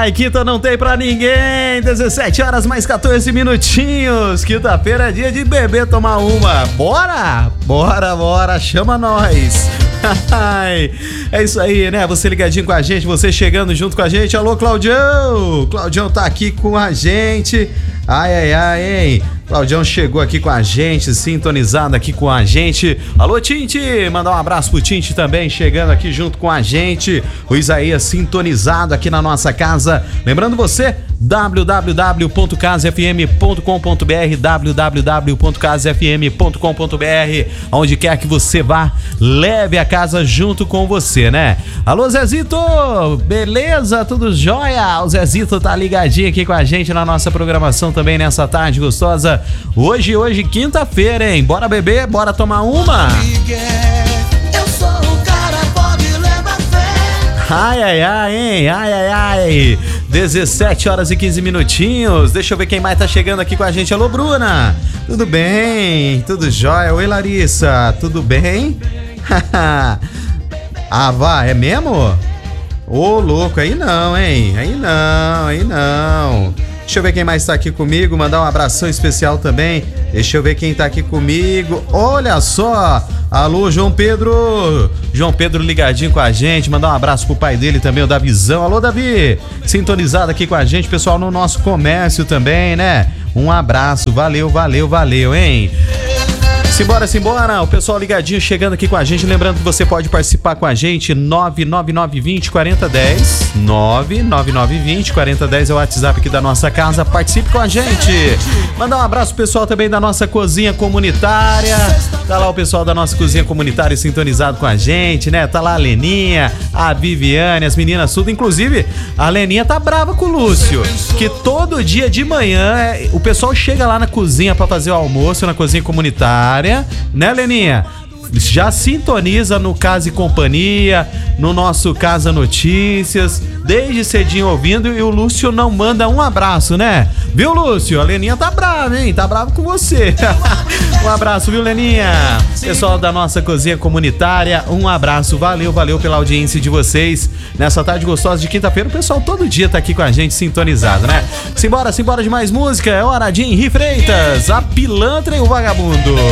Ai, quinta não tem pra ninguém. 17 horas mais 14 minutinhos. Quinta-feira é dia de beber, tomar uma. Bora? Bora, chama nós. É isso aí, né? Você ligadinho com a gente, você chegando junto com a gente. Alô, Claudião. Claudião tá aqui com a gente. Ai, hein? Claudião chegou aqui com a gente, sintonizado aqui com a gente. Alô, Tinte, mandar um abraço pro Tinte também, chegando aqui junto com a gente. O Isaías sintonizado aqui na nossa casa. Lembrando você, www.casafm.com.br, www.casafm.com.br. Onde quer que você vá, leve a casa junto com você, né? Alô, Zezito, beleza? Tudo jóia? O Zezito tá ligadinho aqui com a gente na nossa programação também nessa tarde gostosa. Hoje, quinta-feira, hein? Bora beber, bora tomar uma? Eu sou o cara, pode levar fé. Ai, hein? Ai. 17 horas e 15 minutinhos. Deixa eu ver quem mais tá chegando aqui com a gente. Alô, Bruna. Tudo bem? Tudo jóia? Oi, Larissa. Tudo bem? Ah, vá, é mesmo? Ô, louco, aí não, hein? Aí não. Deixa eu ver quem mais tá aqui comigo, mandar um abração especial também. Deixa eu ver quem tá aqui comigo. Olha só! Alô, João Pedro! João Pedro ligadinho com a gente, mandar um abraço pro pai dele também, o Davizão. Alô, Davi! Sintonizado aqui com a gente, pessoal no nosso comércio também, né? Um abraço, valeu, hein? Simbora, o pessoal ligadinho chegando aqui com a gente, lembrando que você pode participar com a gente, 99920-4010, 99920-4010 é o WhatsApp aqui da nossa casa, participe com a gente, mandar um abraço pro pessoal também da nossa cozinha comunitária, tá lá o pessoal da nossa cozinha comunitária sintonizado com a gente, né, tá lá a Leninha, a Viviane, as meninas tudo, inclusive a Leninha tá brava com o Lúcio, que todo dia de manhã o pessoal chega lá na cozinha pra fazer o almoço, na cozinha comunitária, né, Leninha? Já sintoniza no Casa e Companhia, no nosso Casa Notícias, desde cedinho ouvindo, e o Lúcio não manda um abraço, né? Viu, Lúcio? A Leninha tá brava, hein? Tá brava com você. Um abraço, viu, Leninha? Pessoal da nossa cozinha comunitária, um abraço, valeu pela audiência de vocês. Nessa tarde gostosa de quinta-feira, o pessoal todo dia tá aqui com a gente sintonizado, né? Simbora de mais música, é hora de Henri Freitas, a Pilantra e o Vagabundo.